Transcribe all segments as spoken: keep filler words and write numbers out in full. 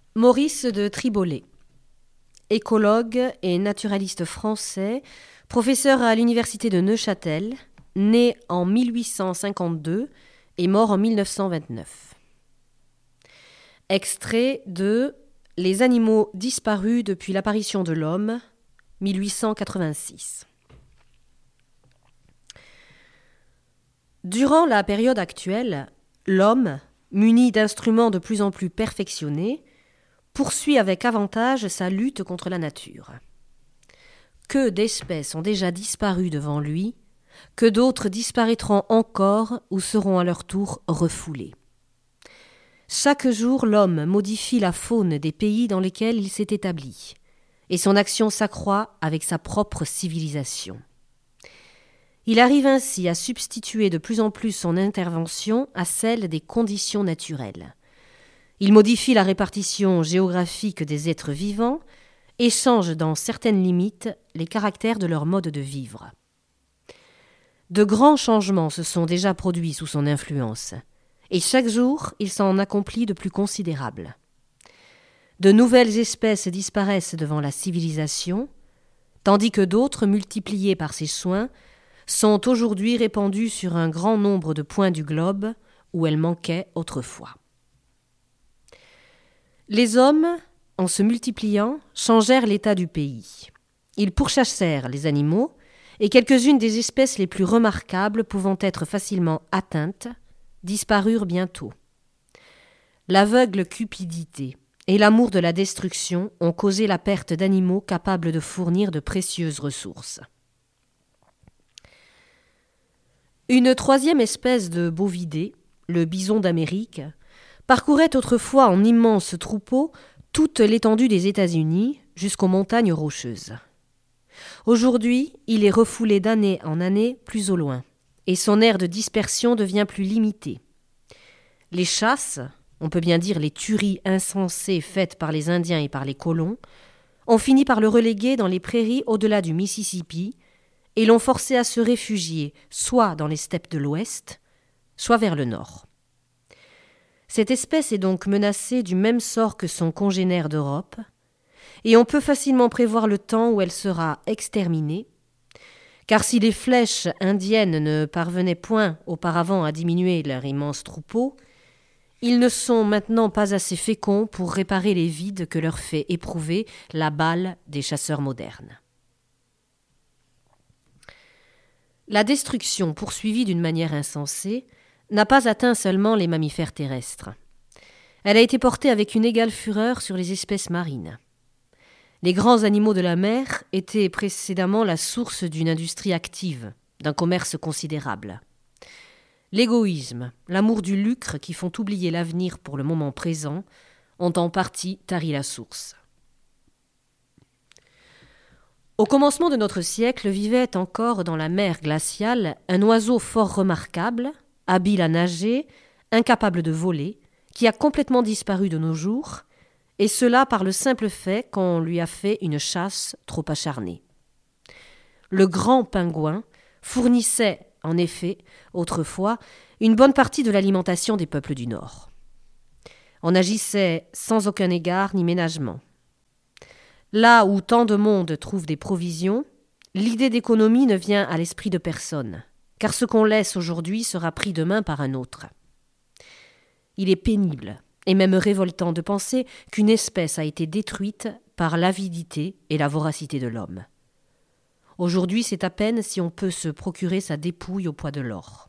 Maurice de Tribolet, écologue et naturaliste français, professeur à l'université de Neuchâtel, né en mille huit cent cinquante-deux et mort en mille neuf cent vingt-neuf. Extrait de Les animaux disparus depuis l'apparition de l'homme, mille huit cent quatre-vingt-six. Durant la période actuelle, l'homme, muni d'instruments de plus en plus perfectionnés, poursuit avec avantage sa lutte contre la nature. Que d'espèces ont déjà disparu devant lui, que d'autres disparaîtront encore ou seront à leur tour refoulées. Chaque jour, l'homme modifie la faune des pays dans lesquels il s'est établi, et son action s'accroît avec sa propre civilisation. Il arrive ainsi à substituer de plus en plus son intervention à celle des conditions naturelles. Il modifie la répartition géographique des êtres vivants et change dans certaines limites les caractères de leur mode de vivre. De grands changements se sont déjà produits sous son influence, et chaque jour il s'en accomplit de plus considérables. De nouvelles espèces disparaissent devant la civilisation, tandis que d'autres, multipliées par ses soins, sont aujourd'hui répandues sur un grand nombre de points du globe où elles manquaient autrefois. Les hommes, en se multipliant, changèrent l'état du pays. Ils pourchassèrent les animaux, et quelques-unes des espèces les plus remarquables pouvant être facilement atteintes, disparurent bientôt. L'aveugle cupidité et l'amour de la destruction ont causé la perte d'animaux capables de fournir de précieuses ressources. Une troisième espèce de bovidés, le bison d'Amérique, parcourait autrefois en immenses troupeaux toute l'étendue des États-Unis jusqu'aux montagnes rocheuses. Aujourd'hui, il est refoulé d'année en année plus au loin, et son aire de dispersion devient plus limitée. Les chasses, on peut bien dire les tueries insensées faites par les Indiens et par les colons, ont fini par le reléguer dans les prairies au-delà du Mississippi et l'ont forcé à se réfugier soit dans les steppes de l'Ouest, soit vers le Nord. Cette espèce est donc menacée du même sort que son congénère d'Europe, et on peut facilement prévoir le temps où elle sera exterminée, car si les flèches indiennes ne parvenaient point auparavant à diminuer leur immense troupeau, ils ne sont maintenant pas assez féconds pour réparer les vides que leur fait éprouver la balle des chasseurs modernes. La destruction, poursuivie d'une manière insensée, n'a pas atteint seulement les mammifères terrestres. Elle a été portée avec une égale fureur sur les espèces marines. Les grands animaux de la mer étaient précédemment la source d'une industrie active, d'un commerce considérable. L'égoïsme, l'amour du lucre qui font oublier l'avenir pour le moment présent, ont en partie tari la source. Au commencement de notre siècle vivait encore dans la mer glaciale un oiseau fort remarquable, habile à nager, incapable de voler, qui a complètement disparu de nos jours, et cela par le simple fait qu'on lui a fait une chasse trop acharnée. Le grand pingouin fournissait, en effet, autrefois, une bonne partie de l'alimentation des peuples du Nord. On agissait sans aucun égard ni ménagement. Là où tant de monde trouve des provisions, l'idée d'économie ne vient à l'esprit de personne, car ce qu'on laisse aujourd'hui sera pris demain par un autre. Il est pénible et même révoltant de penser qu'une espèce a été détruite par l'avidité et la voracité de l'homme. Aujourd'hui, c'est à peine si on peut se procurer sa dépouille au poids de l'or.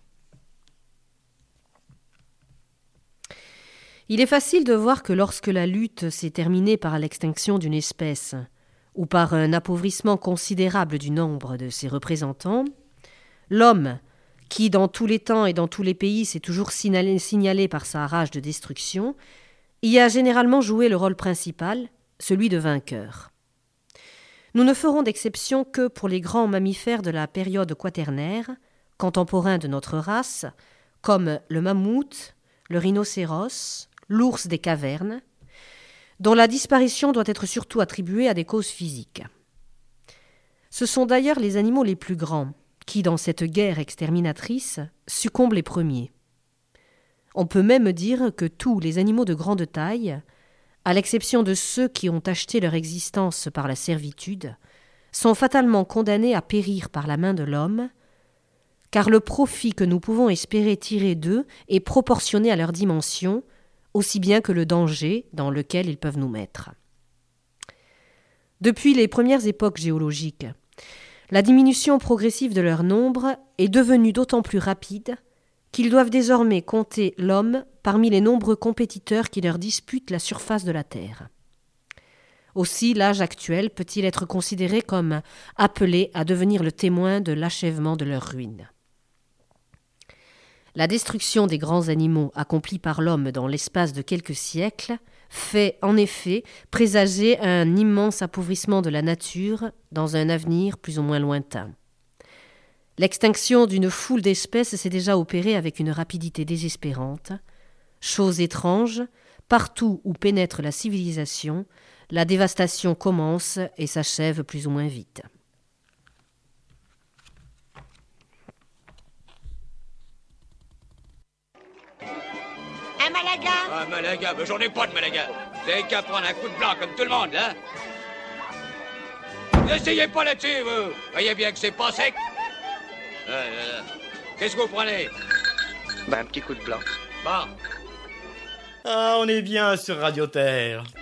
Il est facile de voir que lorsque la lutte s'est terminée par l'extinction d'une espèce ou par un appauvrissement considérable du nombre de ses représentants, l'homme, qui dans tous les temps et dans tous les pays s'est toujours signalé, signalé par sa rage de destruction, y a généralement joué le rôle principal, celui de vainqueur. Nous ne ferons d'exception que pour les grands mammifères de la période quaternaire, contemporains de notre race, comme le mammouth, le rhinocéros, l'ours des cavernes, dont la disparition doit être surtout attribuée à des causes physiques. Ce sont d'ailleurs les animaux les plus grands qui, dans cette guerre exterminatrice, succombent les premiers. On peut même dire que tous les animaux de grande taille, à l'exception de ceux qui ont acheté leur existence par la servitude, sont fatalement condamnés à périr par la main de l'homme, car le profit que nous pouvons espérer tirer d'eux est proportionné à leur dimension, aussi bien que le danger dans lequel ils peuvent nous mettre. Depuis les premières époques géologiques, la diminution progressive de leur nombre est devenue d'autant plus rapide qu'ils doivent désormais compter l'homme parmi les nombreux compétiteurs qui leur disputent la surface de la Terre. Aussi, l'âge actuel peut-il être considéré comme appelé à devenir le témoin de l'achèvement de leur ruine. La destruction des grands animaux accomplie par l'homme dans l'espace de quelques siècles fait, en effet, présager un immense appauvrissement de la nature dans un avenir plus ou moins lointain. L'extinction d'une foule d'espèces s'est déjà opérée avec une rapidité désespérante. Chose étrange, partout où pénètre la civilisation, la dévastation commence et s'achève plus ou moins vite. Un Malaga? Un Malaga? Mais j'en ai pas de Malaga. Vous avez qu'à prendre un coup de blanc comme tout le monde, là. N'essayez pas là-dessus, vous. Voyez bien que c'est pas sec. Euh, euh, Qu'est-ce que vous prenez? Ben, un petit coup de blanc. Bon. Ah, on est bien sur Radio Terre.